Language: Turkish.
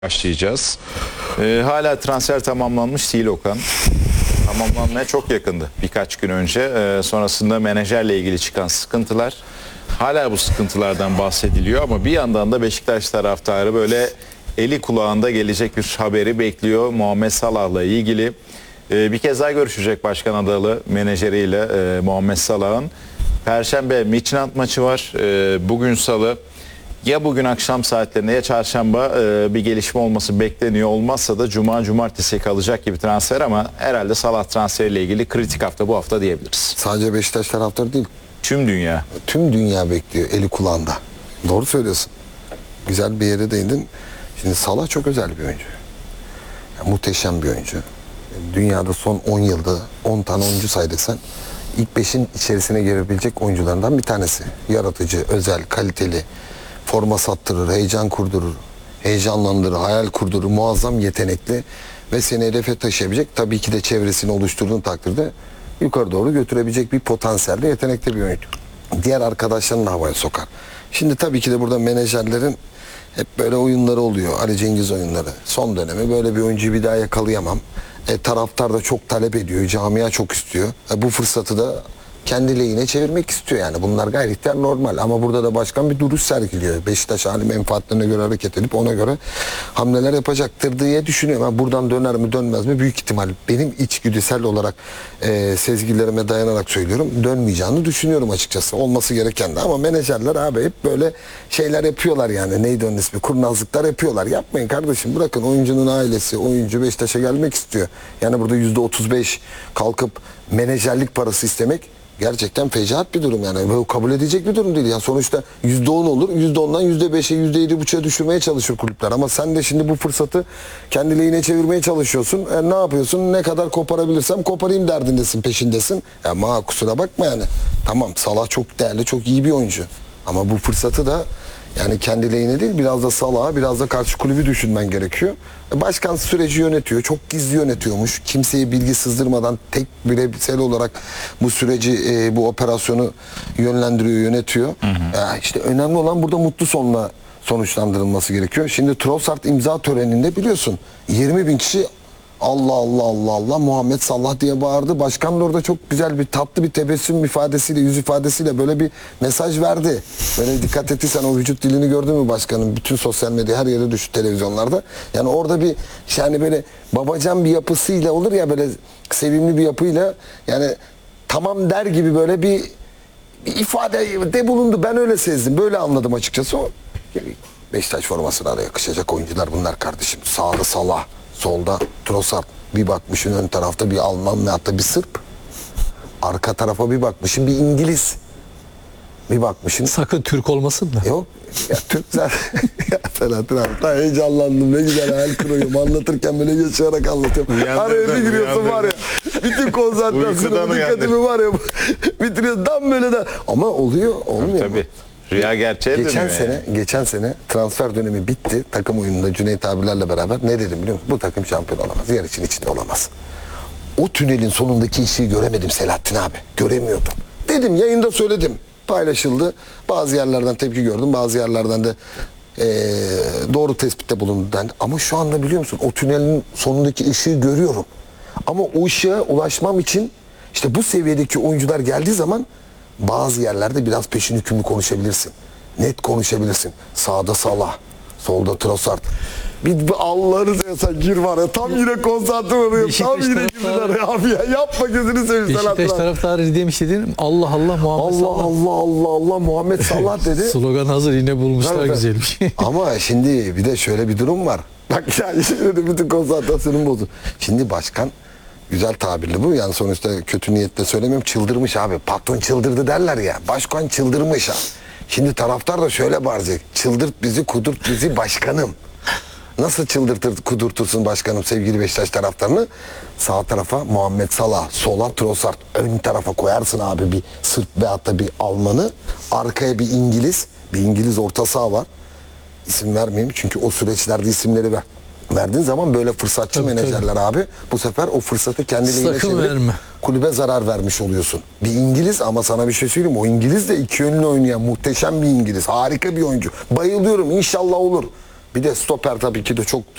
başlayacağız. Hala transfer tamamlanmış değil Okan. Tamamlanmaya çok yakındı birkaç gün önce. Sonrasında menajerle ilgili çıkan sıkıntılar. Hala bu sıkıntılardan bahsediliyor ama bir yandan da Beşiktaş taraftarı böyle eli kulağında gelecek bir haberi bekliyor. Muhammed Salah'la ilgili. Bir kez daha görüşecek Başkan Adalı menajeriyle Muhammed Salah'ın. Perşembe Midtjylland maçı var. Bugün Salı. Ya bugün akşam saatlerinde ya çarşamba bir gelişme olması bekleniyor. Olmazsa da cuma cumartesi kalacak gibi transfer ama herhalde Salah transferiyle ilgili kritik hafta bu hafta diyebiliriz. Sadece Beşiktaş taraftarı değil. Tüm dünya. Tüm dünya bekliyor eli kulağında. Doğru söylüyorsun. Güzel bir yere değindin. Şimdi Salah çok özel bir oyuncu. Yani muhteşem bir oyuncu. Dünyada son 10 yılda 10 tane oyuncu saydık sen. İlk 5'in içerisine girebilecek oyunculardan bir tanesi. Yaratıcı, özel, kaliteli. Forma sattırır, heyecan kurdurur, heyecanlandırır, hayal kurdurur, muazzam yetenekli ve seni hedefe taşıyabilecek, tabii ki de çevresini oluşturduğun takdirde yukarı doğru götürebilecek bir potansiyelde, yetenekli bir oyuncu. Diğer arkadaşlarını da havaya sokar. Şimdi tabii ki de burada menajerlerin hep böyle oyunları oluyor. Ali Cengiz oyunları. Son dönemi böyle bir oyuncuyu bir daha yakalayamam. Taraftar da çok talep ediyor, camia çok istiyor. Bu fırsatı da kendi lehine çevirmek istiyor yani. Bunlar gayri ihtiyar normal ama burada da başkan bir duruş sergiliyor. Beşiktaş hali menfaatlerine göre hareket edip ona göre hamleler yapacaktır diye düşünüyorum. Yani buradan döner mi dönmez mi büyük ihtimal. Benim içgüdüsel olarak sezgilerime dayanarak söylüyorum. Dönmeyeceğini düşünüyorum açıkçası. Olması gereken de ama menajerler abi hep böyle şeyler yapıyorlar yani. Neydi onun ismi? Kurnazlıklar yapıyorlar. Yapmayın kardeşim. Bırakın oyuncunun ailesi. Oyuncu Beşiktaş'a gelmek istiyor. Yani burada %35 kalkıp menajerlik parası istemek gerçekten fecaat bir durum yani. Böyle kabul edecek bir durum değil. Yani sonuçta %10 olur. %10'dan %5'e, %7,5'a düşürmeye çalışır kulüpler. Ama sen de şimdi bu fırsatı kendi lehine çevirmeye çalışıyorsun. Ne yapıyorsun? Ne kadar koparabilirsem koparayım derdindesin, peşindesin. Ama kusura bakma yani. Tamam, Salah çok değerli, çok iyi bir oyuncu. Ama bu fırsatı da yani kendi lehine değil, biraz da Salah'a, biraz da karşı kulübü düşünmen gerekiyor. Başkan süreci yönetiyor. Çok gizli yönetiyormuş. Kimseye bilgi sızdırmadan tek bireysel olarak bu süreci, bu operasyonu yönlendiriyor, yönetiyor. İşte önemli olan burada mutlu sonla sonuçlandırılması gerekiyor. Şimdi Trossard imza töreninde biliyorsun 20.000 kişi Allah Allah Allah Allah Muhammed Salah diye bağırdı. Başkan da orada çok güzel bir tatlı bir tebessüm ifadesiyle, yüz ifadesiyle böyle bir mesaj verdi. Böyle dikkat ettiysen o vücut dilini gördün mü başkanın? Bütün sosyal medya her yere düştü, televizyonlarda. Yani orada bir yani böyle babacan bir yapısıyla olur ya, böyle sevimli bir yapıyla yani tamam der gibi böyle bir ifade bulundu. Ben öyle sezdim. Böyle anladım açıkçası. O Beşiktaş formasına da yakışacak oyuncular bunlar kardeşim. Sağda Salah, solda Trossard. Bir bakmışın ön tarafta bir Alman ve hatta bir Sırp. Arka tarafa bir bakmışın bir İngiliz. Bir bakmışın. Sakın Türk olmasın da. Yok. Ya Türk zaten. Ya Selahattin abi. Daha heyecanlandım. Ne güzel hayal kuruyorum. Anlatırken böyle yaşayarak anlatıyorum. Araya bir giriyorsun var ya. Bütün konsantrasyonu, dikkatimi var ya. Bitiriyor. Tam böyle de. Ama oluyor. Olmuyor. Tabii. Rüya gerçeğe dönüyor Geçen sene transfer dönemi bitti. Takım oyununda Cüneyt abilerle beraber ne dedim biliyor musun? Bu takım şampiyon olamaz. Yarışın içinde olamaz. O tünelin sonundaki işi göremedim Selahattin abi. Göremiyordum. Dedim, yayında söyledim. Paylaşıldı. Bazı yerlerden tepki gördüm. Bazı yerlerden de doğru tespitte bulundu dendi. Ama şu anda biliyor musun? O tünelin sonundaki ışığı görüyorum. Ama o ışığa ulaşmam için işte bu seviyedeki oyuncular geldiği zaman bazı yerlerde biraz peşin hükümlü konuşabilirsin. Net konuşabilirsin. Sağda Salah, solda Trossard. Bir Allah'ını seversen gir var ya, tam yine konsantre oluyorum. Tam yine girdiler ya abi ya. Yapma, gözünü seveyim. Beşiktaş taraftarı demiş dedin. Allah Allah Muhammed Allah Salah. Allah Allah Allah Muhammed Salah dedi. Slogan hazır, yine bulmuşlar, Evet. güzelmiş. Ama şimdi bir de şöyle bir durum var. Bak ya, şimdi bütün konsantrasyonum bozdu. Şimdi başkan, güzel tabirli bu. Yani sonuçta kötü niyetle söylemiyorum. Çıldırmış abi. Patron çıldırdı derler ya. Başkan çıldırmış ha. Şimdi taraftar da şöyle bağıracak. Çıldırt bizi, kudurt bizi başkanım. Nasıl çıldırtır, kudurtursun başkanım sevgili Beşiktaş taraftarını? Sağ tarafa Muhammed Salah, sola Trossard. Ön tarafa koyarsın abi bir Sırp veyahut da bir Almanı. Arkaya bir İngiliz. Bir İngiliz orta saha var. İsim vermeyeyim çünkü o süreçlerde isimleri verdiğin zaman böyle fırsatçı menajerler abi bu sefer o fırsatı kendi lehine çevirip kulübe zarar vermiş oluyorsun. Bir İngiliz, ama sana bir şey söyleyeyim, o İngiliz de iki yönlü oynayan muhteşem bir İngiliz. Harika bir oyuncu. Bayılıyorum, inşallah olur. Bir de stoper tabii ki de çok